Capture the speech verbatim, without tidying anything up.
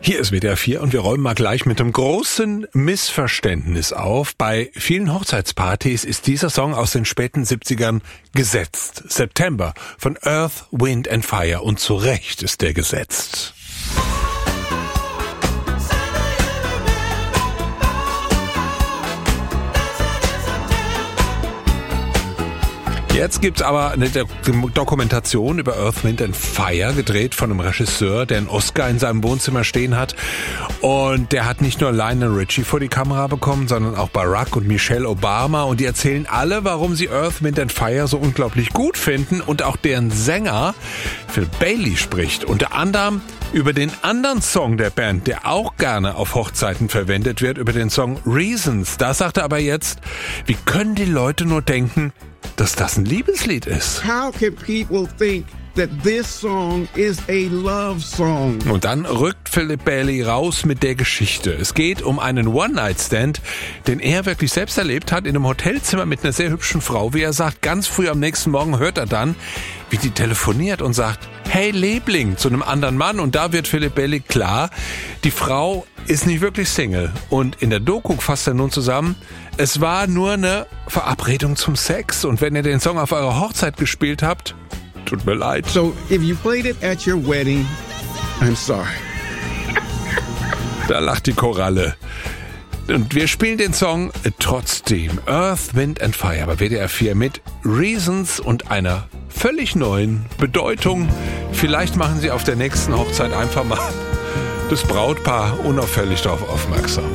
Hier ist W D R vier und wir räumen mal gleich mit einem großen Missverständnis auf. Bei vielen Hochzeitspartys ist dieser Song aus den späten siebzigern gesetzt. September von Earth, Wind and Fire. Und zu Recht ist der gesetzt. Jetzt gibt's aber eine Dokumentation über Earth, Wind and Fire, gedreht von einem Regisseur, der einen Oscar in seinem Wohnzimmer stehen hat. Und der hat nicht nur Lionel Richie vor die Kamera bekommen, sondern auch Barack und Michelle Obama. Und die erzählen alle, warum sie Earth, Wind and Fire so unglaublich gut finden. Und auch deren Sänger, Phil Bailey, spricht unter anderem über den anderen Song der Band, der auch gerne auf Hochzeiten verwendet wird, über den Song Reasons. Da sagt er aber jetzt, wie können die Leute nur denken, dass das ein Liebeslied ist? How can people think that this song is a love song? Und dann rückt Philip Bailey raus mit der Geschichte. Es geht um einen One-Night-Stand, den er wirklich selbst erlebt hat, in einem Hotelzimmer mit einer sehr hübschen Frau. Wie er sagt, ganz früh am nächsten Morgen hört er dann, wie die telefoniert und sagt, hey Liebling, zu einem anderen Mann. Und da wird Philip Bailey klar, die Frau ist nicht wirklich Single. Und in der Doku fasst er nun zusammen, es war nur eine Verabredung zum Sex. Und wenn ihr den Song auf eurer Hochzeit gespielt habt, tut mir leid. So, if you played it at your wedding, I'm sorry. Da lacht die Koralle. Und wir spielen den Song trotzdem. Earth, Wind and Fire bei W D R vier mit Reasons und einer völlig neuen Bedeutung. Vielleicht machen Sie auf der nächsten Hochzeit einfach mal das Brautpaar unauffällig darauf aufmerksam.